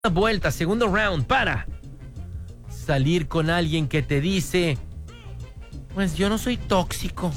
vuelta, segundo round para salir con alguien que te dice, pues yo no soy tóxico.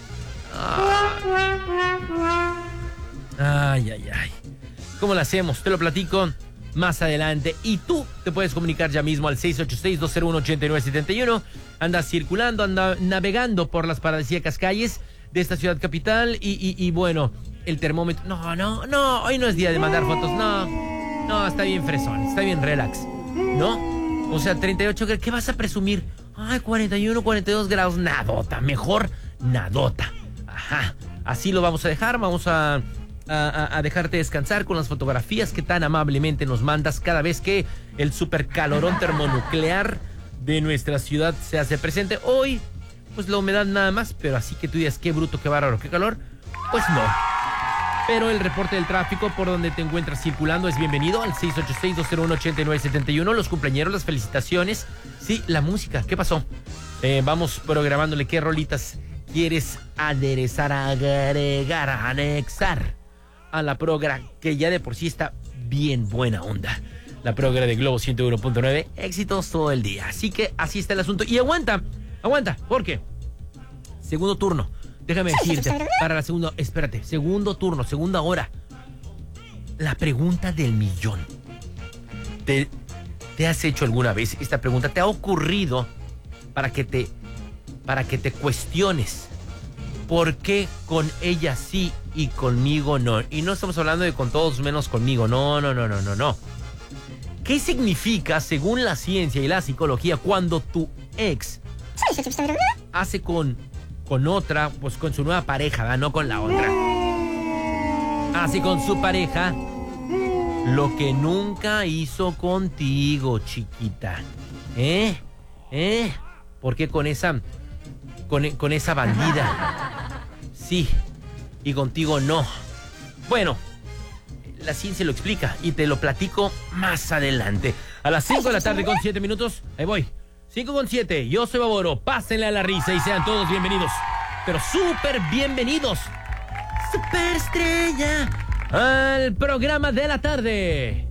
Ay. ¿Cómo lo hacemos? Te lo platico más adelante. Y tú te puedes comunicar ya mismo al 686-201-8971. Anda circulando, anda navegando por las paradisíacas calles de esta ciudad capital. Y bueno, el termómetro. No, hoy no es día de mandar fotos. No, está bien fresón, está bien relax, ¿no? O sea, 38, ¿qué vas a presumir? Ay, 41, 42 grados, nadota, mejor nadota. Ajá, así lo vamos a dejar, vamos a dejarte descansar con las fotografías que tan amablemente nos mandas cada vez que el supercalorón termonuclear de nuestra ciudad se hace presente. Hoy, pues la humedad nada más, pero así que tú digas qué bruto, qué bárbaro, qué calor, pues no. Pero el reporte del tráfico por donde te encuentras circulando es bienvenido al 686-201-8971. Los cumpleañeros, las felicitaciones. Sí, la música, ¿qué pasó? Vamos programándole qué rolitas quieres aderezar, agregar, anexar a la progra, que ya de por sí está bien buena onda. La progra de Globo 101.9, éxitos todo el día. Así que así está el asunto. Y aguanta, porque segundo turno. Déjame decirte, para la segunda, espérate, segundo turno, segunda hora. La pregunta del millón. ¿Te has hecho alguna vez esta pregunta? ¿Te ha ocurrido para que te cuestiones por qué con ella sí y conmigo no? Y no estamos hablando de con todos menos conmigo, no. ¿Qué significa, según la ciencia y la psicología, cuando tu ex hace con otra, pues con su nueva pareja, ¿verdad? No con la otra? Hace con su pareja lo que nunca hizo contigo, chiquita. ¿Por qué con esa bandida sí y contigo no? Bueno, la ciencia lo explica y te lo platico más adelante. A las 5 de la tarde con 7 minutos, ahí voy. 5:07, yo soy Baboro, pásenle a la risa y sean todos bienvenidos, pero súper bienvenidos, superestrella, al programa de la tarde.